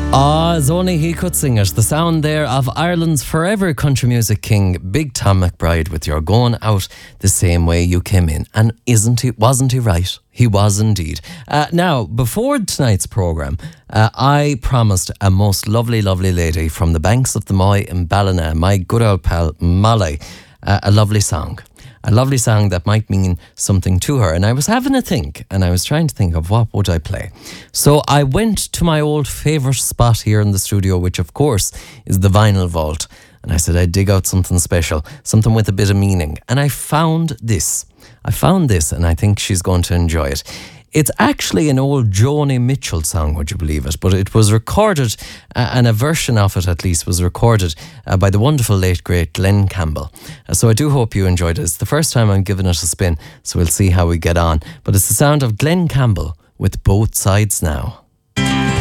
As only he could sing it. The sound there of Ireland's forever country music king, Big Tom McBride, with You're Going Out the Same Way You Came In. And wasn't he right? He was indeed. Now, before tonight's programme, I promised a most lovely, lovely lady from the banks of the Moy in Ballina, my good old pal Molly, a lovely song. A lovely song that might mean something to her. And I was having a think, and I was trying to think of what would I play. So I went to my old favourite spot here in the studio, which of course is the vinyl vault. And I said I'd dig out something special, something with a bit of meaning. And I found this. And I think she's going to enjoy it. It's actually an old Joni Mitchell song, would you believe it? But it was recorded, and a version of it at least was recorded by the wonderful late great Glenn Campbell. So I do hope you enjoyed it. It's the first time I'm giving it a spin, so we'll see how we get on. But it's the sound of Glenn Campbell with Both Sides Now.